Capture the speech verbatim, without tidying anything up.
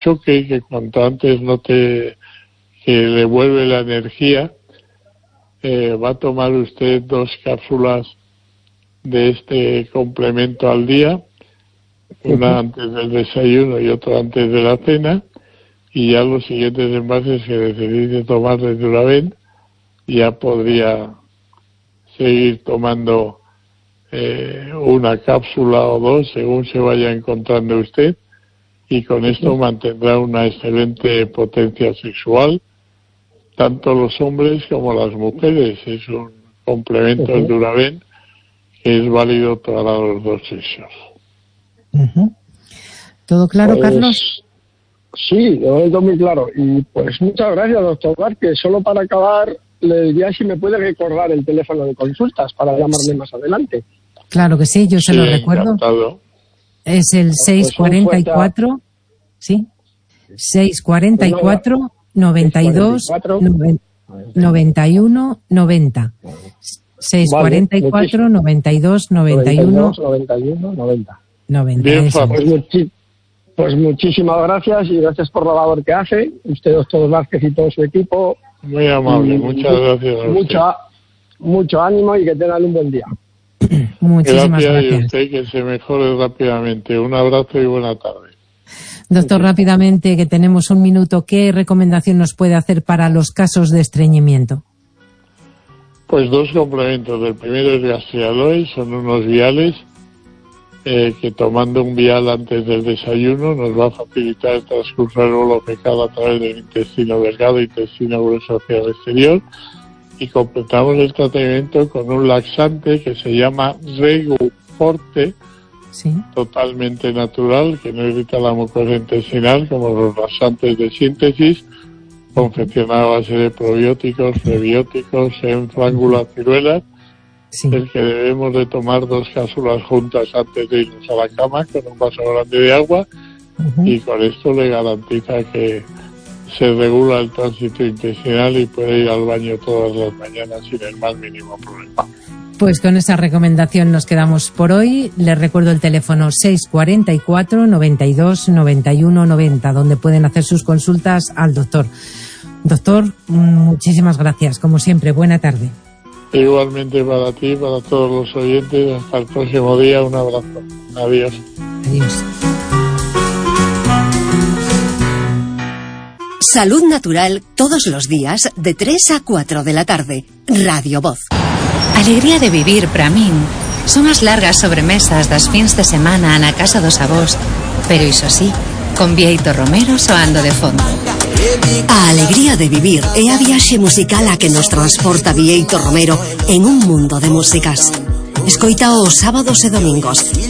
choque, que cuanto antes note que le vuelve la energía, eh, va a tomar usted dos cápsulas de este complemento al día, una antes del desayuno y otra antes de la cena, y ya los siguientes envases que necesite tomar de Duraven ya podría seguir tomando eh, una cápsula o dos según se vaya encontrando usted, y con esto mantendrá una excelente potencia sexual, tanto los hombres como las mujeres. Es un complemento del Duraven que es válido para los dos sexos. Uh-huh. ¿Todo claro, pues, Carlos? Sí, lo veo muy claro. Y pues muchas gracias, doctor Vázquez. Solo para acabar, le diría si me puede recordar el teléfono de consultas para llamarme más adelante. Claro que sí, yo se Sí, lo recuerdo. Encantado. Es el seis cuatro cuatro, ¿sí? seis cuatro cuatro, noventa y dos, noventa y uno, noventa. seis cuatro cuatro, noventa y dos, noventa y uno, noventa. noventa. Bien, Eso. Pues, muchi- pues muchísimas gracias y gracias por la labor que hace. Usted, doctor Vázquez, y todo su equipo. Muy amable, Y muchas gracias a usted. Mucho, mucho ánimo y que tengan un buen día. Muchísimas Gracias, y gracias. usted que se mejore rápidamente. Un abrazo y buena tarde. Doctor, rápidamente, que tenemos un minuto, ¿qué recomendación nos puede hacer para los casos de estreñimiento? Pues dos complementos. El primero es Gastrialoe, son unos viales eh, que tomando un vial antes del desayuno nos va a facilitar el transcurso del bolo fecal a través del intestino delgado e intestino grueso hacia el exterior, y completamos el tratamiento con un laxante que se llama Reguforte, Sí. totalmente natural, que no irrita la mucosa intestinal como los laxantes de síntesis, confeccionado a base de probióticos, prebióticos, enfrángula, ciruelas, Sí. el que debemos de tomar dos cápsulas juntas antes de irnos a la cama con un vaso grande de agua, Uh-huh. y con esto le garantiza que se regula el tránsito intestinal y puede ir al baño todas las mañanas sin el más mínimo problema. Pues con esa recomendación nos quedamos por hoy. Les recuerdo el teléfono seis cuatro cuatro, noventa y dos, noventa y uno, noventa, donde pueden hacer sus consultas al doctor. Doctor, muchísimas gracias. Como siempre, buena tarde. Igualmente para ti, para todos los oyentes. Hasta el próximo día. Un abrazo. Adiós. Adiós. Salud Natural todos los días de tres a cuatro de la tarde. Radio Voz. Alegría de vivir para min son as largas sobremesas das fins de semana na casa dos avós, pero iso sí, con Bieito Romero soando de fondo. A alegría de vivir é a viaxe musical a que nos transporta Bieito Romero en un mundo de músicas. Escoita os sábados e domingos